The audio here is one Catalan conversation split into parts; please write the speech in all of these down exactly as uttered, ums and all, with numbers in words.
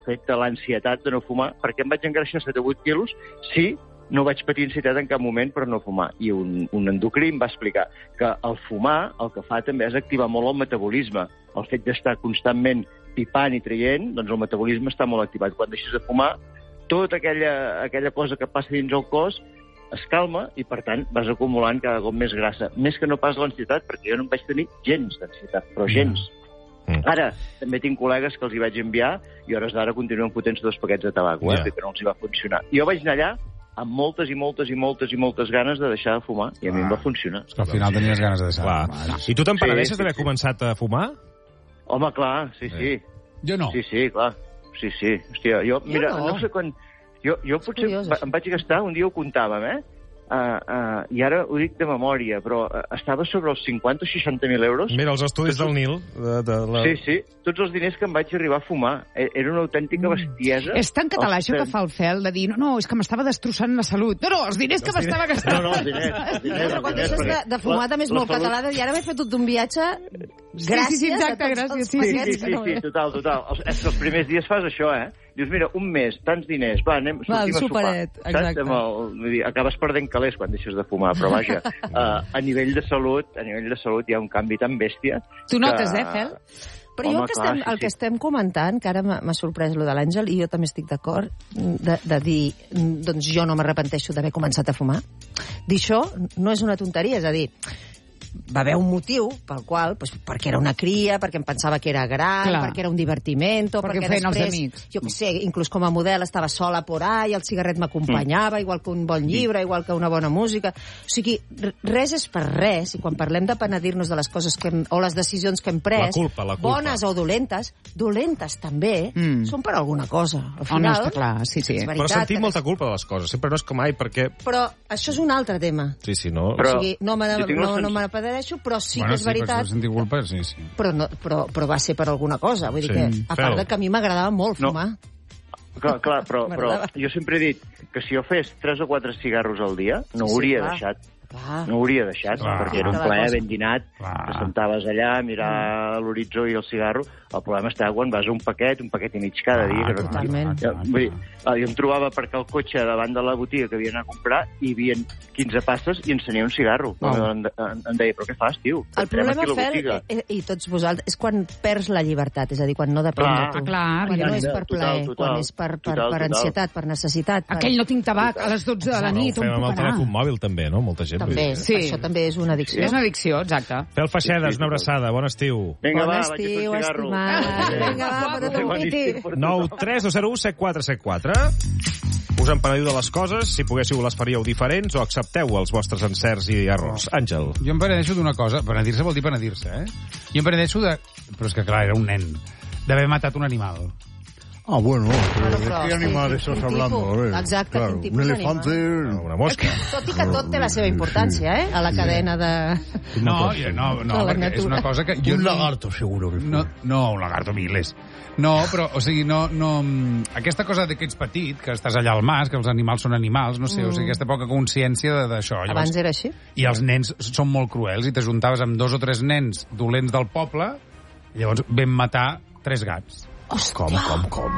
fet de l'ansietat de no fumar, perquè em vaig engreixar set o vuit quilos, sí, no vaig patir ansietat en cap moment per no fumar. I un, un endocrí em va explicar que el fumar el que fa també és activar molt el metabolisme. El fet d'estar constantment pipant i traient, doncs el metabolisme està molt activat. Quan deixes de fumar, tota aquella, aquella cosa que passa dins el cos es calma i, per tant, vas acumulant cada cop més grassa. Més que no pas l'ansietat, perquè jo no em vaig tenir gens d'ansietat, però gens. Mm. Ara, també tinc col·legues que els hi vaig enviar i hores d'ara continuen potents dos paquets de tabac, yeah. eh, que no els hi va funcionar. Jo vaig anar allà amb moltes i moltes i moltes i moltes ganes de deixar de fumar, i a ah. mi em va funcionar. És que al final tenies ganes de deixar de fumar. I tu te'n penedeixes sí, d'haver sí, començat a fumar? Home, clar, sí, sí. Jo no. Sí, sí, clar. Sí, sí. Hòstia, jo, mira, jo no. no sé quan... Jo, jo potser curiós, em vaig gastar, un dia ho comptàvem, eh? Uh, uh, I ara ho dic de memòria, però uh, estava sobre els cinquanta o seixanta mil euros. Mira, els estudis del Nil. De, de la... Sí, sí, tots els diners que em vaig arribar a fumar. Era una autèntica bestiesa. És tan català això que fa el Fel, de dir, no, no, és que m'estava destrossant la salut. No, no, els diners que m'estava gastant. No, no, els diners. Els diners però quan deixes de, de fumar també és molt català, i ara m'he fet tot un viatge gràcies sí, sí, exacte, a tots gràcies, els sí, Sí, sí, sí, sí, total, total. Els, és que els primers dies fas això, eh? Dius, mira, un mes, tants diners, va, anem, sortim va, a sopar. superet, exacte. Amb el, vull dir, acabes perdent calés quan deixes de fumar, però vaja, uh, a nivell de salut, a nivell de salut hi ha un canvi tan bèstia. Tu notes, que... eh, Fel? Però Home, jo el que, estem, clar, sí, el que sí. estem comentant, que ara m'ha sorprès lo de l'Àngel, i jo també estic d'acord, de, de dir, doncs jo no m'arrepenteixo d'haver començat a fumar. Dir això no és una tonteria, és a dir, va haver un motiu pel qual, doncs, perquè era una cria, perquè em pensava que era gran, clar. perquè era un divertimento, perquè, perquè feien després, els amics. jo què sé, inclús com a model estava sola por ahí, el cigarret m'acompanyava, mm. igual que un bon llibre, igual que una bona música. O sigui, res és per res, i quan parlem de penedir-nos de les coses que hem, o les decisions que hem pres, la culpa, la culpa. bones o dolentes, dolentes també, mm. són per alguna cosa. Al final, oh, no, està clar, sí, sí. Però sentim molta culpa de les coses, sempre no és com ai, perquè... Però això és un altre tema. Sí, sí, no... Però, o sigui, no me no, no me n'apedeixo, però sí bueno, que és veritat. Sí, culpa, sí, sí. Però, no, però, però va ser per alguna cosa. Vull dir sí. que, a part de que a mi m'agradava molt fumar. No. Clar, clar però, però jo sempre he dit que si jo fes tres o quatre cigarros al dia, no ho hauria sí, deixat. Clar. No ho hauria deixat, clar, perquè era un plaer ben dinat, que sentaves allà a mirar mm. l'horitzó i el cigarro. El problema estava quan vas a un paquet, un paquet i mig cada dia. Ah, que no, totalment. Ja, vull dir, jo em trobava perquè el cotxe davant de la botiga que havia d'anar a comprar i hi havia quinze passes i encenia un cigarro. Oh. Em, em, em deia, però què fas, tio? El problema, Fel, i, i tots vosaltres, és quan perds la llibertat, és a dir, quan no depèn clar, de tu. Clar, quan no és per plaer, total, quan és per, per, total, per ansietat, per necessitat. Per... Aquell no tinc tabac a les dotze de la nit, on puc anar? Ho fem amb el telèfon mòbil, també, no? Molta gent. També, sí. Això també és una addicció. És una addicció, exacte. Fel Feixedes, una abraçada, bon estiu. Vinga, bon va, estiu, estimat. Vinga, va, per un piti. nou tres dos zero u set quatre set quatre. Us en penediu de les coses? Si poguéssiu, les faríeu diferents o accepteu els vostres encerts i errors? Àngel. Jo em penedeixo d'una cosa. Penedir-se vol dir penedir-se, eh? Jo em penedeixo de... Però és que, clar, era un nen. D'haver matat un animal. Ah, bueno, bueno ¿de qué animal estás hablando? A ver, exacte, claro, quin tipus un elefante... d'animal. Una mosca. Tot i que tot té la seva importància, eh? A la cadena de... No, no, no, perquè és una cosa que... Jo un lagarto, seguro que no, no, un lagarto miles. No, però, o sigui, no, no... Aquesta cosa de que ets petit, que estàs allà al mas, que els animals són animals, no sé, mm. o sigui, aquesta poca consciència d'això. Abans era així? I els nens són molt cruels, i t'ajuntaves amb dos o tres nens dolents del poble, i llavors vam matar tres gats. Hòstia. Com, com, com?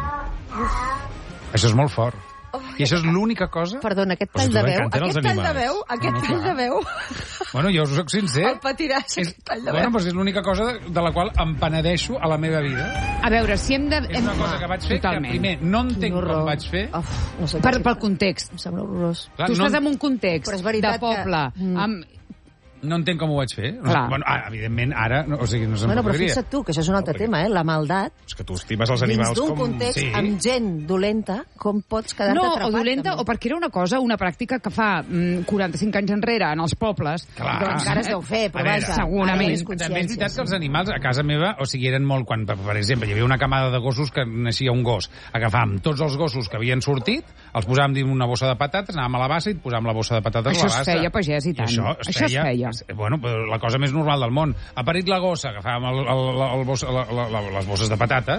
Això és molt fort. Oh, I això és l'única cosa... Perdona, aquest tall de veu, aquest tall de veu, aquest tall de veu... Bueno, jo us soc sincer. El patiràs, aquest tall de veu. Bueno, però és l'única cosa de, de la qual em penedeixo a la meva vida. A veure, si hem de... És una cosa que vaig fer totalment. Que primer no entenc com vaig fer. Uf, no sé per, pel context. Em sembla horrorós. Clar, tu no... estàs en un context de poble, que... amb... No entenc com ho vaig fer. Clar. Bueno, ara, evidentment, ara... No, o sigui, no se'm bueno, però podria. fixa't tu, que això és un altre tema, eh? La maldat. És que tu estimes els animals dins d'un com... context sí. amb gent dolenta, com pots quedar-te no, atrapat? No, o dolenta, també. o perquè era una cosa, una pràctica que fa mm, quaranta-cinc anys enrere en els pobles. Clar. Però encara es deu fer, però veure, vaja. Segurament. També és veritat que els animals a casa meva, o sigui, eren molt... Quan, per, per exemple, hi havia una camada de gossos que naixia un gos. Agafàvem tots els gossos que havien sortit, els posàvem dins una bossa de patates, anàvem a la bassa i posàvem la bossa de patates això a la bassa. Això es feia, pagès, i tant. I això es això feia, es feia. Bueno, però la cosa més normal del món. Ha parit la gossa, agafàvem el, el, el, el bossa, la, la, la, les bosses de patates,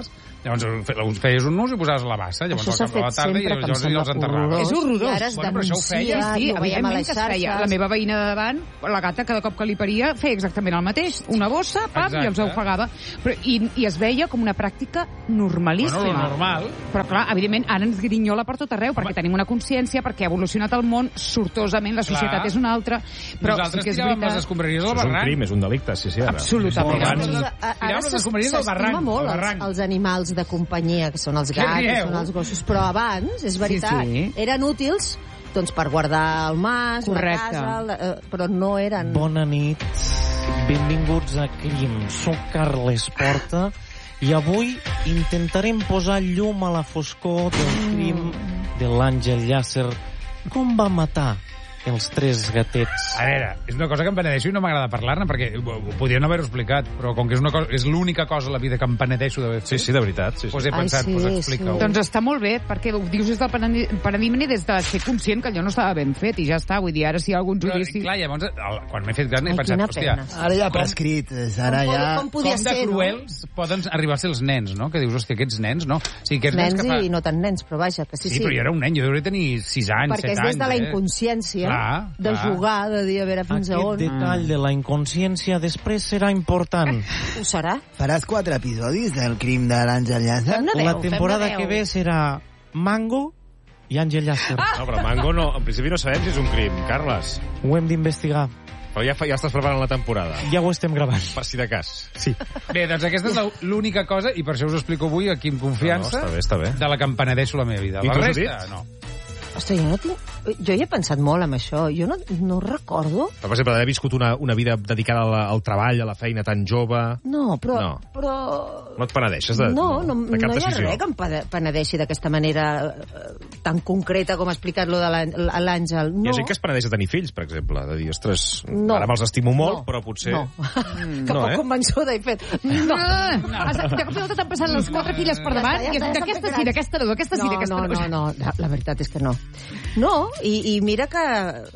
Llavors feies un nus i posaves a la bassa, llavors això s'ha al cap de la fet tarda i sempre, que em llavors sembla els enterraves. horrorós. És horrorós. I ara es Bueno, però això ho feia. denuncia, Sí, ho veiem a evidentment les que es feia. xarxes. La meva veïna de davant, la gata, cada cop que li paria, feia exactament el mateix. Una bossa, pam, Exacte. i els ofegava. Però, i, I es veia com una pràctica normalíssima. Bueno, lo normal. Però, clar, evidentment, ara ens grinyola per tot arreu, perquè tenim una consciència, perquè ha evolucionat el món sortosament, la societat Clar. és una altra. Però Nosaltres sí que és tiràvem les veritat... escombraries al Això és un barranc. crim, és un delicte, sí, sí. Ara. Absolutament. Abans- Però, a- tiràvem ara les s'es- escombraries al barranc, s'estima molt al els, barranc. els animals de companyia, que són els Què gats, que dieu? són els gossos, però abans, és veritat, Sí, sí. eren útils doncs per guardar el mas, Correcte. la casa, la, eh, però no eren... Bona nit, benvinguts a Crim. Soc Carles Porta i avui intentarem posar llum a la foscor del crim de l'Àngel Llàcer. Com va matar els tres gatets? A veure, és una cosa que em penedeixo i no m'agrada parlar-ne, perquè ho, ho podria no haver-ho explicat, però com que és, una cosa, és l'única cosa a la vida que em penedeixo d'haver fet, Sí, sí, de veritat. Sí, sí. doncs he Ai, pensat, sí, doncs sí. explica-ho. Doncs està molt bé, perquè ho dius des del penedi- paradigma i des de ser conscient que allò no estava ben fet, i ja està. Vull dir, ara si hi ha algun Però, judici... clar, llavors, el, quan m'he fet gran, he Ai, pensat, quina hòstia, pena. Ara ja prescrit, ara com, ja... com podia com de ser, cruels poden arribar a ser els nens, no? Que dius, hòstia, aquests nens, no? O sigui, aquests no? nens, Nens que fa... i no tan nens, però vaja, que sí, Sí, sí. però jo era un nen, jo hauria de tenir sis anys, Perquè set és anys. des de la eh? inconsciència Clar, de clar. jugar, de dir a veure fins a Aquest on. detall de la inconsciència després serà important. Ho serà? Faràs quatre episodis del crim de l'Àngel Llàcer? Fem-ne deu, La fem-ne temporada deu. que ve serà Mango i Àngel Llàcer. No, però Mango no, en principi no sabem si és un crim, Carles. Ho hem d'investigar. Però ja, fa, ja estàs preparant la temporada. Ja ho estem gravant. Per si de cas. Sí. Bé, doncs aquesta és la- l'única cosa, i per això us ho explico avui aquí amb confiança, No, no, està bé, està bé. de la que em penedeixo la meva vida. I La tu has resta, dit? no. Ostres, jo no tinc... Jo hi he pensat molt amb això. Jo no, no recordo... Però, per exemple, d'haver viscut una, una vida dedicada a la, al treball, a la feina tan jove... No, però... No. però... No et penedeixes de, no, no, de cap no hi ha decisió? res que em pene- penedeixi d'aquesta manera eh, tan concreta com ha explicat lo de l'À- l'Àngel. No. Hi ha gent que es penedeix de tenir fills, per exemple, de dir, ostres, No. ara me'ls estimo molt, No. però potser... No. que No, poc eh? convençuda he fet. No. No, no. De cop i volta t'han passat les quatre filles per Ja davant està, ja i està, ja d'aquesta està sí, d'aquesta no, d'aquesta sí, No, d'aquesta no, no, no, la, la veritat és que no. No, i, i mira que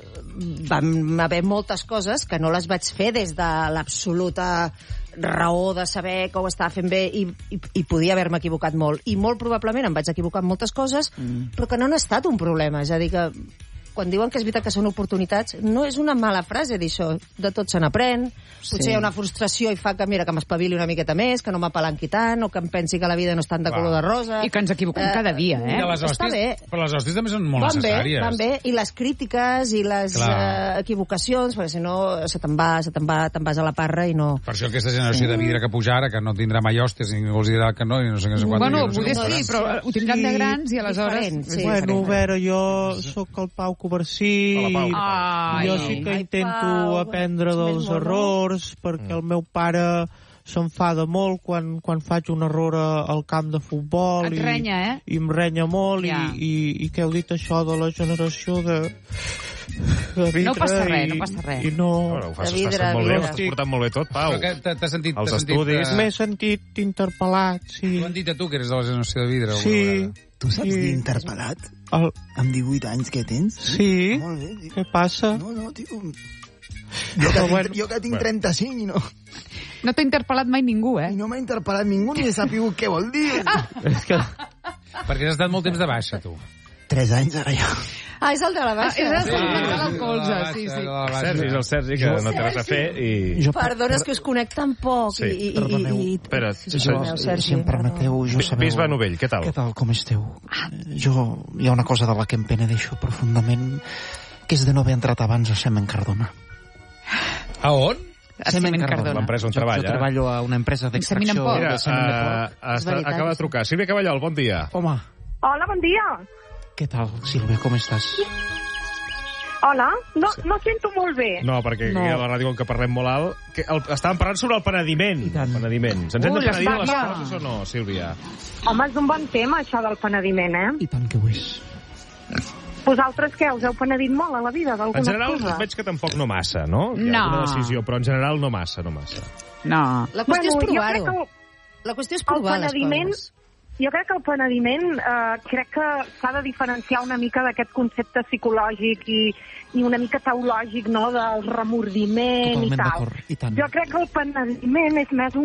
vam haver moltes coses que no les vaig fer des de l'absoluta raó de saber que ho estava fent bé i, i, i podia haver-me equivocat molt. I molt probablement em vaig equivocar en moltes coses, mm. però que no han estat un problema. És a dir, que quan diuen que és veritat que són oportunitats, no és una mala frase dir això. De tot se n'aprèn. Potser Sí. hi ha una frustració i fa que, mira, que m'espavili una miqueta més, que no m'apalanqui tant, o que em pensi que la vida no és tant de Clar. color de rosa. I que ens equivoquem cada dia, eh? I les Està hòsties, bé. però les hòsties també són molt Van bé, necessàries. van bé, i les crítiques i les Clar. eh, equivocacions, perquè si no se te'n va, se te'n va, te'n vas a la parra i no... Per això aquesta generació de vidre que puja ara, que no tindrà mai hòsties, i ningú els dirà que no, i no sé què sé quant. Bueno, no sé potser com sí, farà. però ho tindran de grans i aleshores... Diferent, sí. és Bueno, a diferent. veure, jo sóc el Pau Covarsí. Hola, Pau. Ai, Jo sí que Ai, intento Pau, aprendre ets dels més mono. errors, perquè el meu pare s'enfada molt quan, quan faig un error a- al camp de futbol. Et i, renya, eh? I em renya molt, Ja. i, i, i què heu dit això de la generació de, de vidre. No passa res, i, no passa res. I no... Bueno, ho fas, De estàs vidre, fent molt bé, ho vidre. estàs portant molt bé tot, Pau. Però que t'ha t'ha sentit... Els t'ha sentit, estudis. eh, M'he sentit interpel·lat, sí. T'ho han dit a tu, que eres de la generació de vidre, alguna Sí, vegada. Tu saps Sí. dir interpel·lat? el, Amb divuit anys que tens? sí. Molt bé, tio. Què passa? No, no, tio. Jo que, bueno. tinc, jo que tinc Bueno. trenta-cinc i no, No t'ha interpel·lat mai ningú, eh? i no m'ha interpel·lat ningú ni he sapigut què vol dir. És que... Perquè has estat molt temps de baixa, tu. Tres anys ara ja. Ah, és el de la Ah, baixa. és el Sí. salut mental al colze, la sí, baixa, sí. la baixa. Sergi, és el Sergi, que no té res a fer i... Jo, Perdona, és que us conec tan poc. Sí, i, i, i, perdoneu. i, Espera, sí, jo- perdoneu, Sergi, si em permeteu, jo sabeu... Bisbe Novell, què tal? Què tal, com esteu? Jo, hi ha una cosa de la que em penedeixo profundament, que és de no haver entrat abans a Semen Cardona. A on? A Semen Cardona. L'empresa on Jo, treballa. jo treballo a una empresa Semen en d'extracció Pol. Mira, de semen de porc. uh, està, veritat, acaba de sí. trucar. Sílvia Caballol, bon dia. Home, Hola, bon dia. què tal, Sílvia, com estàs? Hola, no, no sento molt bé. No, perquè No. aquí a la ràdio, com que parlem molt alt... Que el, estàvem parlant sobre el penediment. I tant. Penediment. Se'ns hem de Ui, penedir de les l'Espanya. coses o no, Sílvia? Home, és un bon tema, això del penediment, eh? I tant que ho és. Vosaltres què, us heu penedit molt a la vida En d'alguna general, cosa? veig que tampoc no massa, no? Hi ha No. alguna decisió, però en general no massa, no massa. No. La qüestió Bueno, és jo provar-ho. crec que La qüestió és el provar les penediment, coses. jo crec que el penediment eh, crec que s'ha de diferenciar una mica d'aquest concepte psicològic i, i una mica teològic, no?, del remordiment Totalment i tal. d'acord, i tant. Jo crec que el penediment és més un,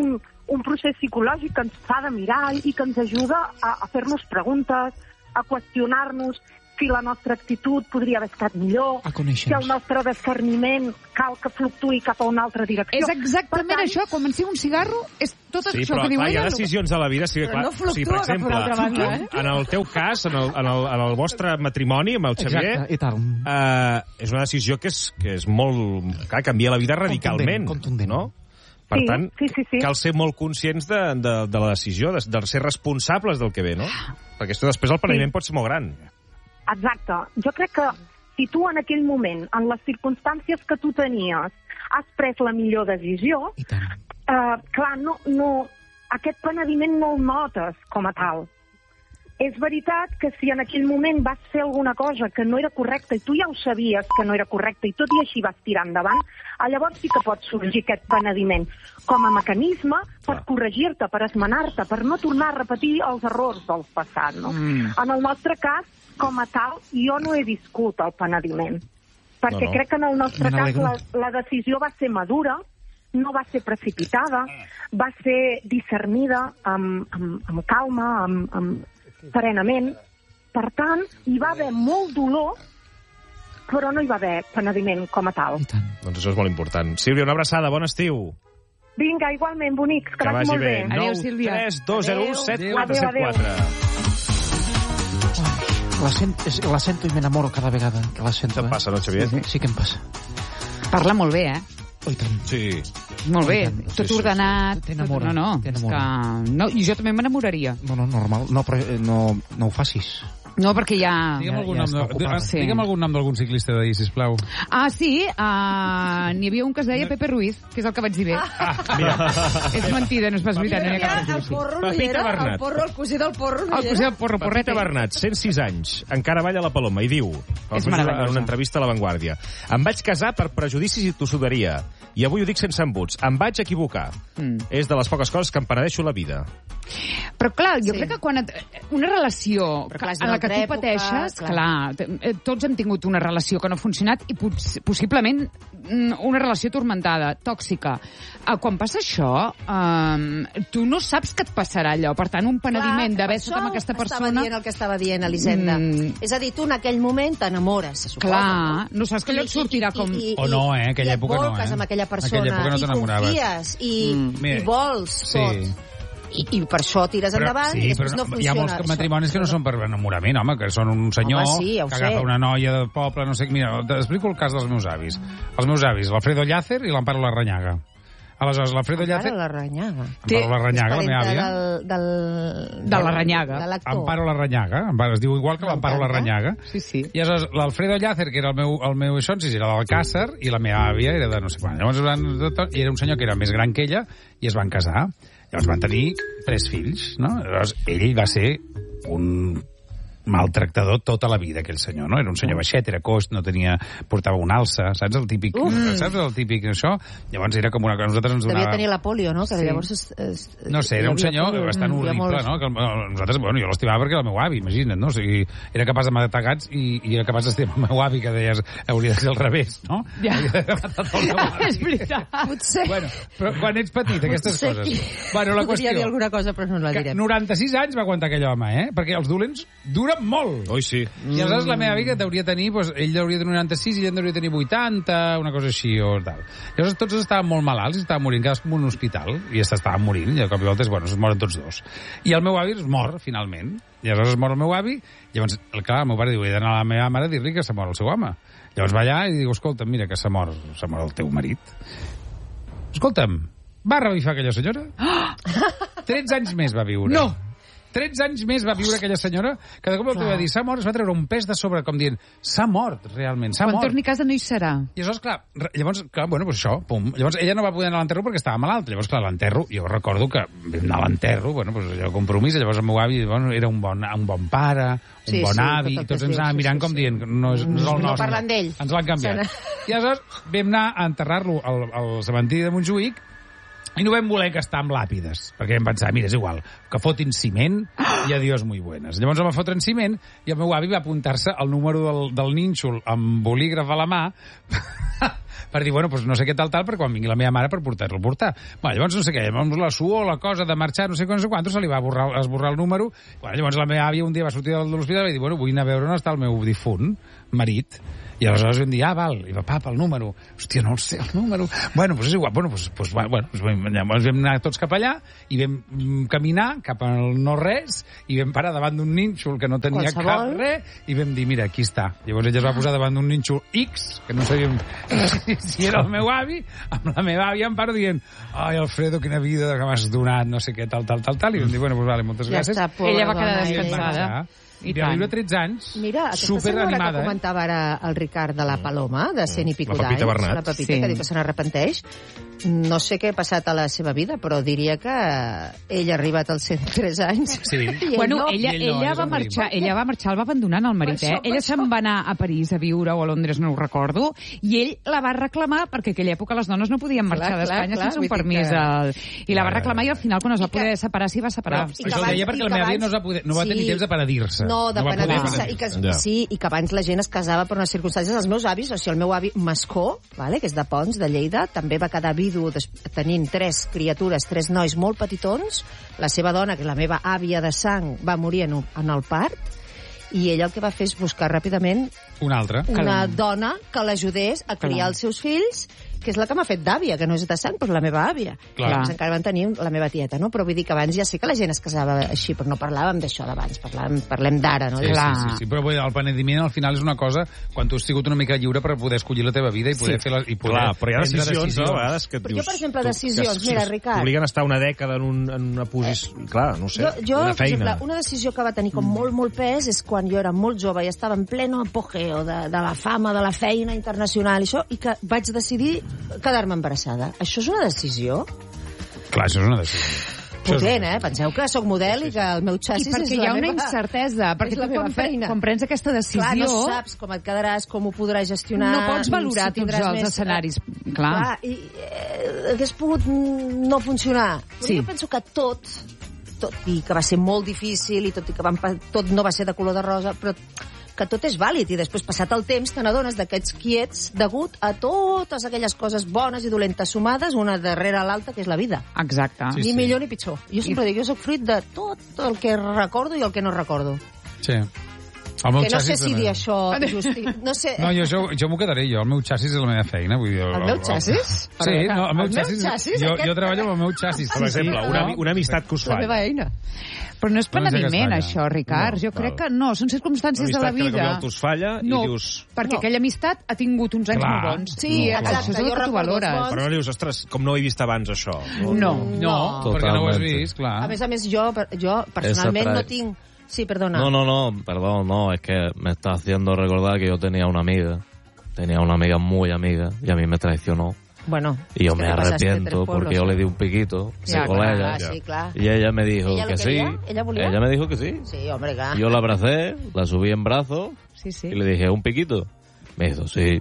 un procés psicològic que ens fa de mirar i que ens ajuda a, a fer-nos preguntes, a qüestionar-nos si la nostra actitud podria haver estat millor, si el nostre discerniment cal que fluctuï cap a una altra direcció. És exactament tant... això, comenci un cigarro, és tot sí, això però, que diu clar, ella. Hi ha decisions a la vida... Sí, clar, no fluctua o sigui, per exemple, cap a l'altra banda, eh? en el teu cas, en el, en el, en el vostre matrimoni amb el Xavier, exacte, i tant. Eh, és una decisió que és, que és molt... Clar, canvia la vida radicalment, contundent, no? Per sí, tant, sí, sí, sí. cal ser molt conscients de, de, de la decisió, de, de ser responsables del que ve, no? Perquè això després el penediment sí. pot ser molt gran. Exacte. Jo crec que si tu en aquell moment, en les circumstàncies que tu tenies, has pres la millor decisió, eh, clar, no, no, aquest penediment no el notes com a tal. És veritat que si en aquell moment vas fer alguna cosa que no era correcta i tu ja ho sabies que no era correcta i tot i així vas tirar endavant, llavors sí que pot sorgir aquest penediment com a mecanisme per corregir-te, per esmenar-te, per no tornar a repetir els errors del passat. No? Mm. En el nostre cas, com a tal, jo no he viscut el penediment. Perquè no, no. crec que en el nostre cas la, la decisió va ser madura, no va ser precipitada, va ser discernida amb, amb, amb calma, amb, amb serenament. Per tant, hi va haver molt dolor, però no hi va haver penediment com a tal. Doncs això és molt important. Sílvia, una abraçada, bon estiu. Vinga, igualment, bonics, que, que vagi molt bé. bé. Adéu, Sílvia. nou tres dos zero u set quatre set quatre. La, sent, la sento i m'enamoro cada vegada que la sento. Això et passa, no, Xavier? Sí, sí que em passa. Parla molt bé, eh? Oh, i tant. Sí. Molt bé, tant. tot Sí, sí. ordenat. T'enamora, tot... No, no, és t'enamora. que... No, i jo també m'enamoraria. No, no, normal. No, però eh, no, no ho facis. No, perquè ja... Digue'm algun, ja nom, està ocupada. de, Sí. digue'm algun nom d'algun ciclista d'ahir, sisplau. Ah, sí, uh, n'hi havia un que es deia Pepe Ruiz, que és el que vaig dir bé. Ah, mira. És mentida, no és pas veritat. No hi ha cap el sentit. porro no hi Pepita era, Bernat. el porro, el cosí del porro no El hi cosí era. del porro, porrete. Pepita Bernat, cent sis anys, encara balla a la Paloma i diu, És meravellosa. en una entrevista a La Vanguardia, em vaig casar per prejudicis i tossuderia, i avui ho dic sense embuts, em vaig equivocar. Mm. És de les poques coses que em penedeixo la vida. Però clar, jo Sí. crec que quan et, una relació Però clar, és en la que d'una tu altra pateixes, època, clar, t- eh, tots hem tingut una relació que no ha funcionat i poss possiblement mm, una relació tormentada, tòxica. Uh, quan passa això, um, tu no saps què et passarà allò. Per tant, un penediment d'haver estat amb aquesta Estava persona... dient el que estava dient, Elisenda. Mm. És a dir, tu en aquell moment t'enamores, se suposa. Clar, no saps que allò et sortirà com... O no, eh? Aquella i època no, et volques eh? amb aquella persona, Aquella època no i t'enamoraves. confies, i, Mm. i vols Sí. tot. I, I per això tires endavant sí, i després però no hi ha funciona. molts això. matrimonis que no són per enamorament, home, que són un senyor Home, sí, ja ho que sé. agafa una noia del poble, no sé... Mira, t'explico el cas dels meus avis. Els meus avis, l'Alfredo Llàcer i l'Amparo Larrañaga. Aleshores, l'Alfredo Llàcer... Amparo Larrañaga. Amparo Larrañaga, la meva àvia. Del, del, De Larrañaga. De l'actor. Amparo Larrañaga, es diu igual que l'Amparo M'encanta. Larrañaga. Sí, sí. I aleshores, l'Alfredo Llàcer, que era el meu, el meu sonsis, era d'Alcàsser, i la meva àvia era de no sé quan. Llavors, van, i era un senyor que era més gran que ella, i es van casar. Llavors van tenir tres fills, no? Llavors, ell va ser un maltractador tota la vida, aquell senyor, no? Era un senyor baixet, era coix, no tenia... portava un alça, saps? El típic... Uf. Saps el típic això? Llavors era com una cosa... Nosaltres ens Devia donava... tenir la polio, no? Que Sí. llavors... Es, es, No sé, era un hi havia senyor polio. bastant Mm, hi ha horrible, molts. no? Que el- nosaltres, bueno, jo l'estimava perquè era el meu avi, imagina't, no? O sigui, era capaç de matar gats i, i era capaç d'estimar el meu avi, que deies, hauria de ser al revés, no? Ja. Hauria d'haver matat el meu avi. És veritat. Potser... Bueno, però quan ets petit, aquestes potser coses. qui Bueno, la podria dir qüestió... alguna cosa, però no la Que direm. noranta-sis anys va aguantar aquell home, eh? Perquè els dolents duren molt. Oi, sí. I aleshores la meva amiga deuria tenir, doncs, ell deuria tenir noranta-sis i ell deuria tenir vuitanta, una cosa així o tal. Llavors tots estaven molt malalts i estaven morint, cadascú en un hospital, i s'estaven morint, i de cop i volta, bueno, es moren tots dos. I el meu avi es mor, finalment. I aleshores es mor el meu avi, i llavors, clar, el meu pare diu, he d'anar a la meva mare a dir-li que se mor el seu home. Llavors va allà i diu, escolta'm, mira que s'ha mort, s'ha mort el teu marit. Escolta'm, va revifar aquella senyora? tretze anys més va viure. No! tretze anys més va viure aquella senyora, que de cop el que va dir, s'ha mort, es va treure un pes de sobre, com dient, s'ha mort, realment, s'ha Quan mort. torni a casa no hi serà. I aleshores, clar, re- llavors, clar, bueno, pues això, pum. Llavors, ella no va poder anar a l'enterro perquè estava malalta. Llavors, clar, l'enterro, jo recordo que vam anar a l'enterro, bueno, pues allò, compromís, i llavors el meu avi, bueno, era un bon, un bon pare, un Sí, bon sí, avi, tot el i tots que ens sí, anàvem sí, mirant sí, com sí. dient, no és, no és el No nostre. parlen d'ell. Ens l'han canviat. Se I aleshores vam anar a enterrar-lo al, al cementiri de Montjuïc, i no vam voler gastar amb làpides, perquè vam pensar, mira, és igual, que fotin ciment i adiós muy buenas. Llavors em va fotre en ciment i el meu avi va apuntar-se el número del, del nínxol amb bolígraf a la mà per dir, bueno, doncs no sé què tal, tal, per quan vingui la meva mare per portar-lo a portar. Bueno, llavors no sé què, llavors la suor, la cosa de marxar, no sé què, no sé quant, se li va borrar, esborrar el número. Bueno, llavors la meva àvia un dia va sortir de l'hospital i va dir, bueno, vull anar a veure on està el meu difunt marit. I aleshores vam dir, ah, val, i va, papa, el número. Hòstia, no el sé, el número. Bueno, doncs és igual. Bueno, doncs, doncs, bueno, doncs vam, llavors vam anar tots cap allà i vam caminar cap al no-res i vam parar davant d'un nínxol que no tenia Qualsevol. cap res i vam dir, mira, aquí està. Llavors ella es va posar davant d'un nínxol X, que no sabíem si, si era el meu avi, amb la meva àvia em paro dient, ai, Alfredo, quina vida que m'has donat, no sé què, tal, tal, tal, tal. I vam dir, bueno, doncs vale, moltes Ja gràcies. està, pobra Ella va quedar dona, ella. descansada. I va viure tretze anys, Mira, aquesta senyora superanimada, que eh? comentava ara el Ricard de la Paloma, de cent i pico La Pepita d'anys, Bernat. la Pepita, Sí. que diu que se n'arrepenteix, no sé què ha passat a la seva vida, però diria que ella ha arribat als cent i tres anys. Sí. I ell Bueno, no. ella, I ell no, ella, ell és va el marxar, ella va marxar, el va abandonar el marit, Per eh? això, per Ella això. se'n va anar a París a viure o a Londres, no ho recordo, i ell la va reclamar perquè en aquella època les dones no podien Clar, marxar clar, d'Espanya clar, sense un vull dir permís. que- Al... I la va Clar, reclamar i al final, quan es va I que- poder separar, s'hi va separar. I que Això ho abans- deia i perquè que la meva àvia abans- no, es va poder, no va tenir Sí. temps de penedir-se. No, de va poder penedir-se. penedir-se. I que, Ja. sí, i que abans la gent es casava per unes circumstàncies. Els meus avis, o sigui, el meu avi Mascó, vale, que és de Pons, de Lleida, també va quedar vidu des- tenint tres criatures, tres nois molt petitons. La seva dona, que és la meva àvia de sang, va morir en, un- en el part, i ell el que va fer és buscar ràpidament Un altre. una dona que l'ajudés a criar Clar. els seus fills, que és la que m'ha fet d'àvia, que no és de sang, però és la meva àvia. Clar. I llavors encara van tenir la meva tieta, no? Però vull dir que abans ja sé que la gent es casava així, però no parlàvem d'això d'abans, parlàvem, parlem d'ara, no? Sí, Clar. sí, sí, sí, però vull dir, el penediment al final és una cosa quan tu has sigut una mica lliure per poder escollir la teva vida i poder Sí. fer la, i poder Clar, però hi ha prendre decisions, no? A vegades que et Però dius... jo, per exemple, tu, decisions, que mira, Ricard. T'obliguen a estar una dècada en, un, en una posició... Eh, clar, no ho sé, Jo, jo una per feina. exemple, una decisió que va tenir com molt, molt pes és quan jo era molt jove i estava en pleno apogeo de, de la fama, de la feina internacional i això, i que vaig decidir quedar-me embarassada. Això és una decisió Clar, això és una decisió. potent, eh? Penseu que sóc model i que el meu I xassis és perquè hi la ha una meva... incertesa, perquè és la tu meva quan, pre- feina. quan prens aquesta decisió... Clar, no saps com et quedaràs, com ho podràs gestionar... No pots valorar si tots tindràs els més- escenaris. Clar. Clar, i eh, hagués pogut mm, no funcionar. Però Sí. jo penso que tot, tot i que va ser molt difícil i tot i que van, pa- tot no va ser de color de rosa, però que tot és vàlid i després, passat el temps, te n'adones d'aquests quiets degut a totes aquelles coses bones i dolentes sumades, una darrere l'altra, que és la vida. Exacte. Sí, Ni sí. millor ni pitjor. Jo sempre dic, jo soc fruit de tot el que recordo i el que no recordo. Sí. El meu Que no sé xassis si també. dir això, Justi. No sé... No, jo, jo, jo m'ho quedaré, jo. El meu xassis és la meva feina. Vull dir, el, El meu xassis? Sí, no, el meu El meu xassis... xassis, jo, aquest? jo treballo amb el meu xassis. Per exemple, Sí, una, no? ami- una amistat que us La fa. meva eina. Però no és No ens penediment, hagués això, Ricard. No, jo crec val. que no, són circumstàncies de la Una amistat que de vida. cop i volta us falla i no, dius... perquè No. aquella amistat ha tingut uns anys Clar. molt bons. Sí, No, exacte. Això és el jo que tu recordo els valores. bons. Però no dius, ostres, com no ho he vist abans, això? No, No. No, perquè no ho has Totalmente. vist, clar. A més a més, jo, jo personalment trae- no tinc... Sí, perdona. No, no, no, perdón, no, es que me está haciendo recordar que yo tenía una amiga, tenía una amiga muy amiga, y a mí me traicionó. Bueno, Y yo és que me te pasaste arrepiento tres pueblos. porque yo le di un piquito Ja, de colega. clar, sí, clar. Y ella me dijo ¿Ella lo que sí. quería? ¿Ella volía? Ella me dijo que sí. Sí, hombre, clar. Yo la abracé, la subí en brazos Sí, sí. y le dije, ¿un piquito? Me dijo, sí.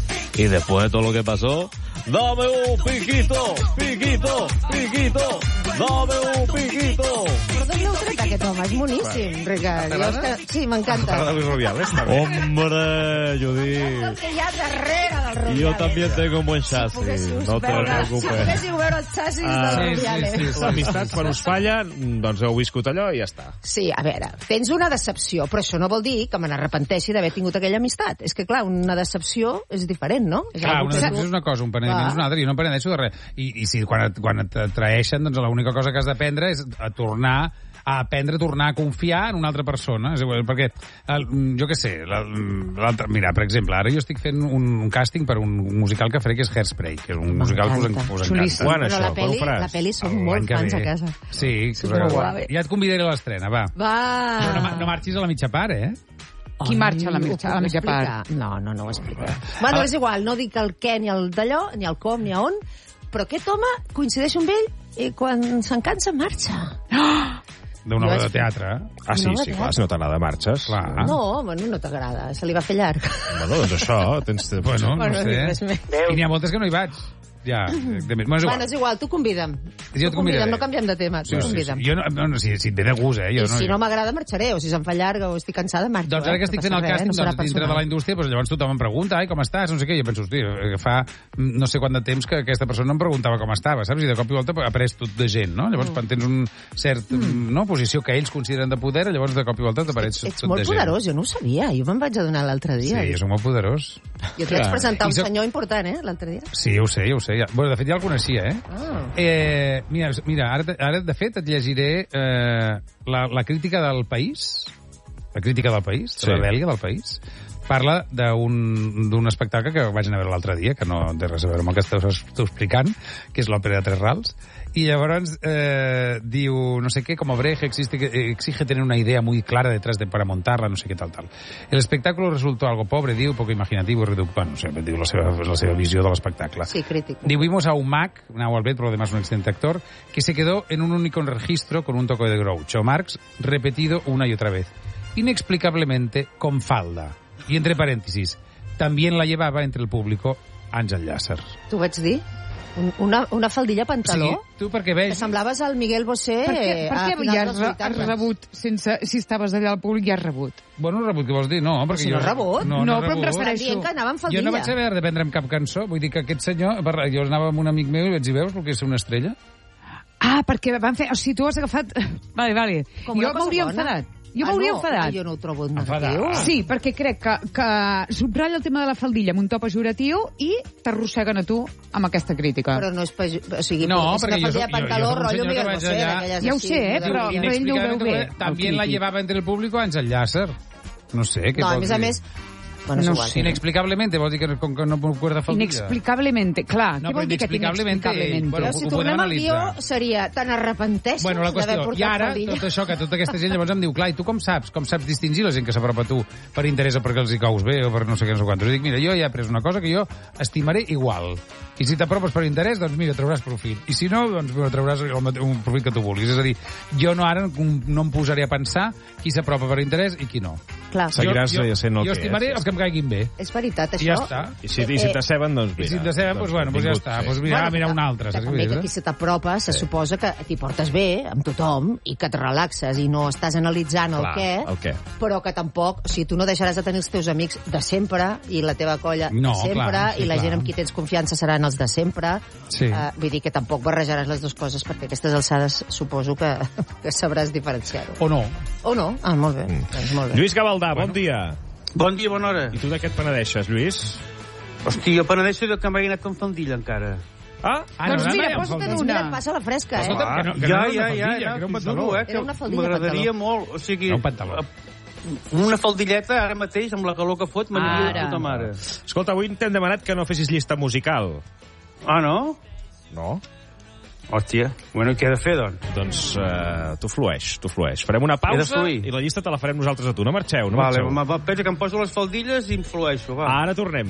Y después de todo lo que pasó, ¡dame un piquito! ¡Piquito! ¡Piquito! ¡Dame un piquito! Però d'on l'heu tret, aquest home? És moníssim, Ricard. Jo és que... Sí, m'encanta. Parla de Luis Rubiales, també. ¡Hombre, El Judith! que hi ha darrere del Rubiales. Y yo también tengo un buen chasis, Poguéssiu no te veure, Si preocupes. poguéssiu veure el xassis Ah, del sí, Rubiales. sí, sí. L'amistat, quan us falla, doncs heu viscut allò i ja està. Sí, a veure, tens una decepció, però això no vol dir que me n'arrepenteixi d'haver tingut aquella amistat. És que, clar, una decepció és diferent, no? És Clar, algo una que decepció tu- és una cosa, un penediment Clar. és una altra, i no penedeixo de res. I, i si quan et, quan et traeixen, doncs l'única cosa que has d'aprendre és a tornar a aprendre a tornar a confiar en una altra persona. És igual, perquè, el, jo què sé, la- l'altre... Mira, per exemple, ara jo estic fent un, un càsting per un musical que faré, que és Hairspray, que és un musical que us, en- M'encanta. us Xulíssim. encanta. Quan, Però això? la Quan ho peli, faràs? la peli som L'any molt que fans ve. a casa. Sí, Superguai. ja et convidaré a l'estrena, va. Va! Però no, ma- no marxis a la mitja part, eh? Qui marxa a la Ho mitja, puc a la mitja explicar? part? No, no, no ho explicaré. Bueno, és igual, no dic el què ni el d'allò, ni el com ni a on, però aquest home coincideix amb ell i quan se'n cansa marxa. D'una Jo obra vaig de teatre. Ah, sí, No, sí, no, clar, si no t'agrada, marxes. Clar. No, bueno, no t'agrada, se li va fer llarg. Bueno, doncs això, tens... Bueno, no Bueno, ni res sé. més. I n'hi ha moltes que no hi vaig. ja. Bueno, és igual. Bueno, és igual, tu convida'm. Jo et convidaré. No canviem de tema, tu Sí, sí, convida'm. sí. Jo no, no, si, si et ve de gust, eh? Jo I si no m'agrada, marxaré, o si se'm fa llarga o estic cansada, marxo. Doncs ara que estic fent el càsting doncs, dintre de la indústria, doncs llavors tothom em pregunta, ai, com estàs? No sé què. Jo penso, hosti, fa no sé quant de temps que aquesta persona em preguntava com estava, saps? I de cop i volta ha après tot de gent, no? Llavors, quan tens un cert Mm. no, posició que ells consideren de poder, llavors de cop i volta t'apareix tot de gent. Ets molt poderós, jo no ho sabia. Jo me'n vaig adonar l'altre dia. Sí, jo soc molt poderós. Jo t'hi vaig presentar un I soc- senyor important, eh, l'altre dia. Sí, ho sé, ho sé. Ja. Bueno, de fet, ja el coneixia, eh? Ah. eh mira, mira ara, ara, de fet, et llegiré eh, la, la crítica del País, la crítica del País, Sí. de la Bèlgia del País, parla d'un d'un espectacle que vaig anar a veure l'altre dia, que no té res a veure amb el que esteu, esteu explicant, que és l'òpera de Tres Rals, y llavors eh, diu, no sé qué, como Brecht existe, exige tener una idea muy clara detrás de para montarla, no sé qué tal, tal. El espectáculo resultó algo pobre, diu, poco imaginativo y reductor, no sé, diu la seva, la seva visió de l'espectacle. Sí, crítico. Diu, vimos a un Mac, Nau Albet, pero además un excelente actor, que se quedó en un único registro con un toque de Groucho Marx repetido una y otra vez, inexplicablemente con falda. Y entre paréntesis, también la llevaba entre el público Àngel Llàcer. T'ho vaig dir? Un- Una, una faldilla pantaló? O sigui, tu perquè veig... Que semblaves el Miguel Bosé Per què, per a què finals ja dels has, re- has vuitanta. rebut, sense, si estaves allà al públic, ja has rebut? Bueno, rebut, què vols dir? No, perquè si no jo... rebut. No, No, no, però em rebut. refereixo- Estan dient que anava amb Jo faldilla. no vaig haver de prendre'm cap cançó. Vull dir que aquest senyor... Jo anava amb un amic meu i vaig dir, veus, perquè és una estrella? Ah, perquè van fer... O sigui, tu has agafat... Vale, vale. Com una Jo cosa m'hauria bona. enfadat. Jo Ah, m'hauria no, enfadat. Jo no ho trobo Enfadat. negatiu. Sí, perquè crec que, que subratlla el tema de la faldilla amb un to pejoratiu i t'arrosseguen a tu amb aquesta crítica. Però no és... Pejo... O sigui, No, és perquè una jo faldilla soc- de pantaló, jo- jo soc un rotllo senyor que Miguel vaig Bosé, allà- d'aquelles Ja ho així, sé, eh, de- però- de- però ell no ho veu Inexplicablemente, bé, el También la crític. llevaba entre el público Àngel Llàcer. No sé, què No, a vols més a dir? més... Bueno, és No igual. sé. Inexplicablemente, vols dir que com que no puc guardar faldilla? Inexplicablemente, clar. No, què però vol dir que inexplicablemente, inexplicablemente? bueno, Però si ho tornem podem al guió, analitzar. seria tan arrepenteixes Bueno, la d'haver qüestió, portat i ara, faldilla. tot això, que tota aquesta gent llavors em diu, clar, i tu com saps? Com saps distingir la gent que s'apropa a tu per interès o perquè els hi caus bé o per no sé què, no sé quantos? Jo dic, mira, jo ja he après una cosa que jo estimaré igual. I si t'apropes per interès, doncs mira, trauràs profit. I si no, doncs mira, trauràs el mate- un profit que tu vulguis. És a dir, jo no ara no em posaré a pensar qui s'apropa per interès i qui no. Clar, Seguiràs jo, jo, sent el jo que estimaré és. els que em caiguin bé. és veritat, I això. ja està. I si, i si t'asseben, doncs mira. I si et deceben, doncs, bueno, doncs ja benvingut, està. sí. Doncs mira, mira un altre. Saps què També vull que dir? qui se t'apropa se suposa que t'hi portes bé amb tothom i que et relaxes i no estàs analitzant el Clar, què, el què. però que tampoc, o sigui, tu no deixaràs de tenir els teus amics de sempre i la teva colla No, de sempre clar, sí, i la clar. gent amb qui tens confiança seran els de sempre. Sí. Uh, vull dir que tampoc barrejaràs les dues coses perquè a aquestes alçades suposo que, que sabràs diferenciar-ho. O no. O no? Ah, molt bé. Mm. Doncs molt bé. Lluís Gavaldà, bon dia. Bon dia, bona hora. I tu de què et penedeixes, Lluís? Hòstia, jo penedeixo de que m'hagi anat amb faldilla, encara. Ah, Ah, Doncs no, mira, no, no, posa't no, en no, Mira, una. et passa la fresca, eh? Escolta, que no, que ja, no era ja, una ja, faldilla, ja, que era un t'ho pantaló. juro, eh, Era una que faldilla m'agradaria pantaló. molt, o sigui... Era un pantaló. Una faldilleta, ara mateix, amb la calor que fot, m'aniria Ara. de puta mare. Escolta, avui t'hem demanat que no fessis llista musical. Ah, no? No? Hòstia, bueno, què he de fer, doncs? Doncs uh, tu flueix, tu flueix. Farem una He de pausa fluir. i la llista te la farem nosaltres a tu. No marxeu, no Vale, marxeu. ma- ma- pensa que em poso les faldilles i influeixo, va. Ara tornem.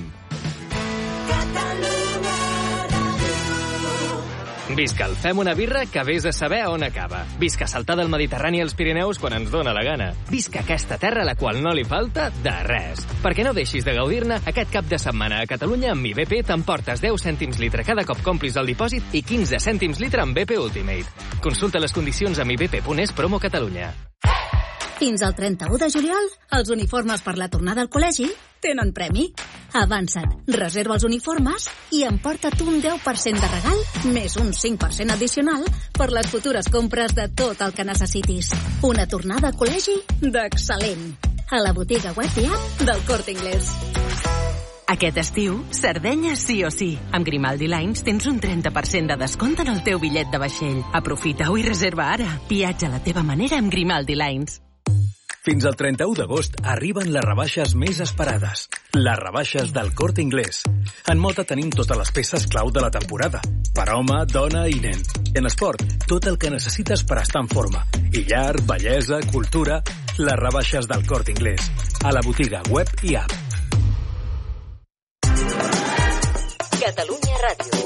Visca el Fem una birra que vés a saber on acaba. Visca saltar del Mediterrani als Pirineus quan ens dóna la gana. Visca aquesta terra a la qual no li falta de res. Perquè no deixis de gaudir-ne, aquest cap de setmana a Catalunya amb mi B P t'emportes deu cèntims litre cada cop complis el dipòsit i quinze cèntims litre amb B P Ultimate. Consulta les condicions a mi b p punt es promo Catalunya. Fins al trenta-u de juliol, els uniformes per la tornada al col·legi tenen premi. Avança't, reserva els uniformes i emporta't un deu per cent de regal més un cinc per cent addicional per les futures compres de tot el que necessitis. Una tornada al col·legi d'excel·lent. A la botiga web i app del Corte Inglés. Aquest estiu, Sardenya sí o sí. Amb Grimaldi Lines tens un trenta per cent de descompte en el teu bitllet de vaixell. Aprofita-ho i reserva ara. Viatja a la teva manera amb Grimaldi Lines. Fins al trenta-u d'agost arriben les rebaixes més esperades. Les rebaixes del Corte Inglés. En moda tenim totes les peces clau de la temporada. Per home, dona i nen. En esport, tot el que necessites per estar en forma. I llar, bellesa, cultura... Les rebaixes del Corte Inglés. A la botiga web i app. Catalunya Ràdio.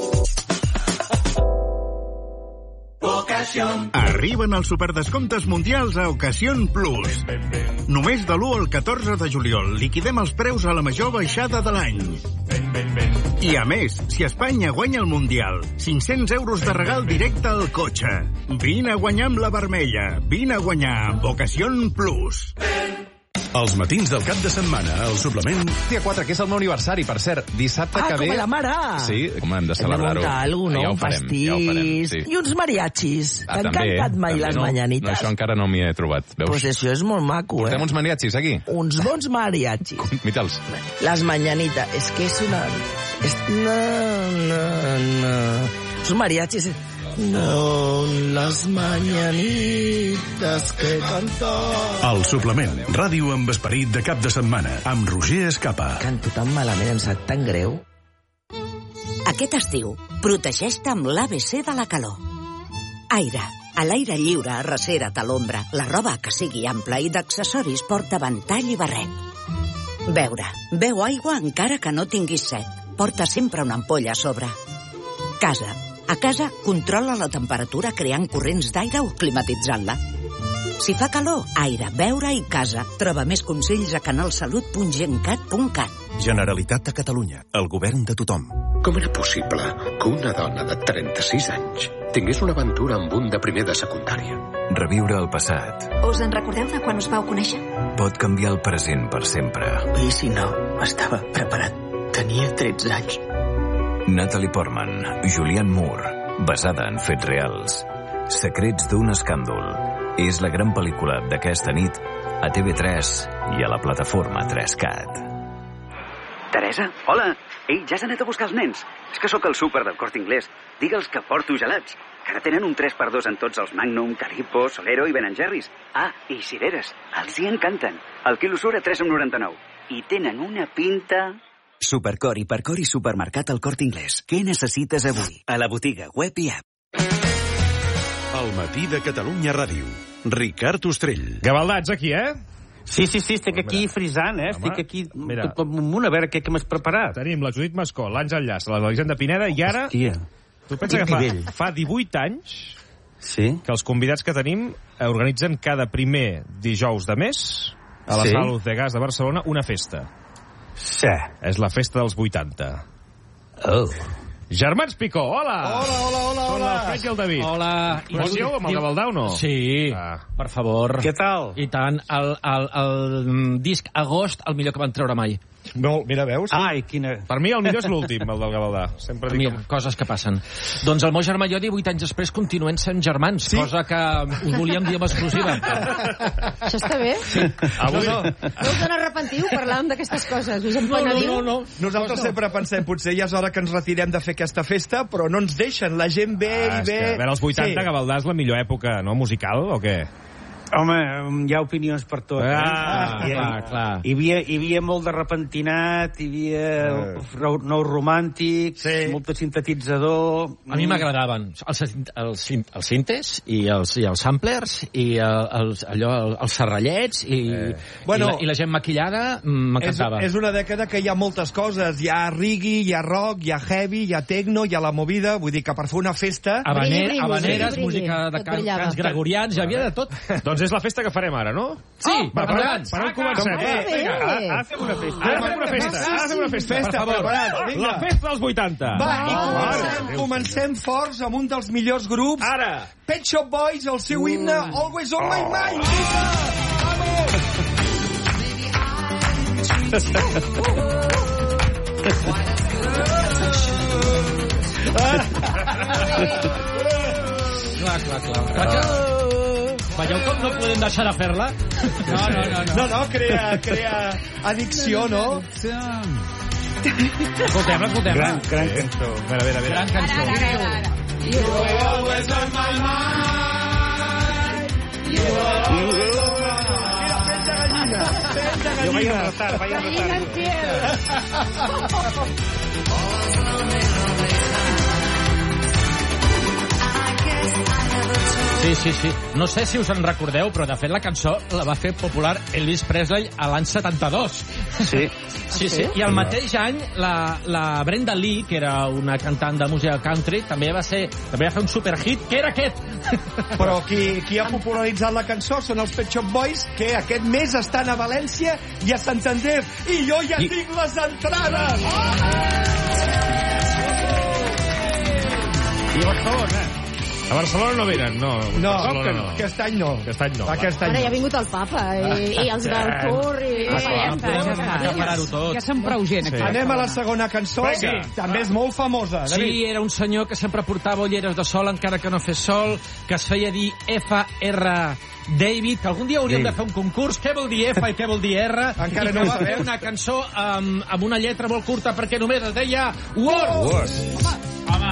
Arriben els superdescomptes mundials a Ocasión Plus. Només de l'u al catorze de juliol liquidem els preus a la major baixada de l'any. ben, ben. I a més, si Espanya guanya el Mundial, cinc-cents euros de regal directe al cotxe. Vine a guanyar amb la vermella. Vine a guanyar amb Ocasión Plus. Els matins del cap de setmana, el suplement... Dia quatre, que és el meu aniversari, per cert. Dissabte ah, que ve... Ah, com a la mare! Sí, com hem de celebrar-ho. Hem de muntar alguna cosa, no? Ja Un pastís... Ja ho farem, sí. I uns mariachis. Ah, T'han cantat mai també, les no, mañanites? No, això encara no m'hi he trobat, veus? Pues això és molt maco, Portem eh? uns mariachis, aquí? Uns bons mariachis. Mitals. Les mañanites. És que és una... És... No, no, no... Uns mariachis... No, les mañanites que cantó... El suplement, ràdio amb esperit de cap de setmana, amb Roger Escapa. Canto tan malament, em sap tan greu. Aquest estiu, protegeix-te amb l'A B C de la calor. Aire. A l'aire lliure, arrecera't a l'ombra. La roba que sigui ampla i d'accessoris porta ventall i barret. Beure. Beu aigua encara que no tinguis set. Porta sempre una ampolla a sobre. Casa. A casa, controla la temperatura creant corrents d'aire o climatitzant-la. Si fa calor, aire, beure i casa. Troba més consells a canalsalut punt gencat punt cat. Generalitat de Catalunya, el govern de tothom. Com era possible que una dona de trenta-sis anys tingués una aventura amb un de primer de secundària? Reviure el passat. Us en recordeu de quan us vau conèixer? Pot canviar el present per sempre. I si no, estava preparat. Tenia tretze anys. Natalie Portman, Julianne Moore, basada en fets reals. Secrets d'un escàndol. És la gran pel·lícula d'aquesta nit a T V tres i a la plataforma tres cat. Teresa, hola. Ei, ja has anat a buscar els nens? És que sóc al súper del Corte Inglés. Digue'ls que porto gelats, que ara tenen un tres per dos en tots els Magnum, Calippo, Solero i Ben and Jerry's. Ah, i cireres. Els hi encanten. El quilo surt a tres coma noranta-nou. I tenen una pinta... Supercor, Hipercor i Supermercat al Corte Inglés. Què necessites avui? A la botiga, web i app. El matí de Catalunya Ràdio. Ricard Ostrell. Gavaldà, ets aquí, eh? Sí, sí, sí, estic aquí frisant, eh? Estic aquí tot amunt a veure què, què m'has preparat. Tenim la Judit Mascó, l'Àngel Llàs, l'Elisenda Pineda, i ara... Hòstia. Tu pensa que fa, fa divuit anys sí? que els convidats que tenim organitzen cada primer dijous de mes a la sí? Sala Luz de Gas de Barcelona una festa. Sí. És la festa dels vuitanta. Oh. Germans Picó, hola! Hola, hola, hola, Són hola. el Fred i el David. Hola. Coneixeu amb el Gavaldà o no? Sí, ah. per favor. Què tal? I tant, el, el, el disc Agost, el millor que van treure mai. No, mira, veus? Ai, quina... Per mi el millor és l'últim, el del Gavaldà. Sempre dic... Mira, coses que passen. Doncs el meu germà i jo, divuit anys després, continuen sent germans, sí? Cosa que us volíem dir amb exclusiva. Això està bé? Sí. Avui no. No us en arrepentiu? Parlàvem d'aquestes coses. Us en penediu? No, no, no. Nosaltres no. sempre pensem, potser ja és hora que ens retirem de fer aquesta festa, però no ens deixen. La gent ve ah, i ve... Que, a veure, els vuitanta, sí. Gavaldà és la millor època, no? Musical, o què? Home, hi ha opinions per tot. Ah, eh? clar, clar. Hi havia, hi havia molt de repentinat, hi havia eh. nous romàntics, sí. molt de sintetitzador... A mi m'agradaven els, els, els sintes i els, i els samplers i els, allò, els serrallets i, eh. bueno, i, la, i la gent maquillada m'encantava. És, és una dècada que hi ha moltes coses. Hi ha reggae, hi ha rock, hi ha heavy, hi ha techno, hi ha la movida. Vull dir que per fer una festa... Habaner, habaneres, música de can, cants gregorians, hi havia de tot. Doncs és la festa que farem ara, no? Sí, oh, per endavant. Per on comencem? Eh, vinga, ara fem una festa. Ara fem una festa. Ara fem una festa. Festa, preparat. La festa dels vuitanta. Va, i comencem, comencem forts amb un dels millors grups. Ara. Pet Shop Boys, el seu himne, Always on my mind. Clar, clar, clar. clar. Veieu com no podem deixar de fer-la? No, no, no. No, no, crea, crea addicció, no? Escoltem-la, escoltem-la. Gran, gran cançó. A veure, a veure, a veure. Gran cançó. Ara, ara, ara. You are always on my mind. You are always on my mind. Mira, pell de gallina. Pell de gallina. Jo vaig a retard, vaig a retard. Sí, sí, sí. No sé si us en recordeu, però de fet la cançó la va fer popular Elvis Presley a l'any setanta-dos. Sí. Sí, sí. I el mateix any la, la Brenda Lee, que era una cantant de música country, també va ser també va fer un superhit, que era aquest. Però qui, qui ha popularitzat la cançó són els Pet Shop Boys, que aquest mes estan a València i a Santander. I jo ja I... tinc les entrades! I Barcelona. A Barcelona no venen, no. No, Barcelona, no. aquest any no. Aquest any no. Aquest any Ara no. ja ha vingut el papa i, i els del Tour i... Ah, ja està, ja està. Ja som prou gent aquí. Anem a la segona cançó, que també és molt famosa. Sí, era un senyor que sempre portava ulleres de sol, encara que no fes sol, que es feia dir F R David, que algun dia hauríem de fer un concurs. Què vol dir F i què vol dir R? Encara I no va ho fer sabem. una cançó amb, amb una lletra molt curta perquè només es deia Wars. Wars. Home,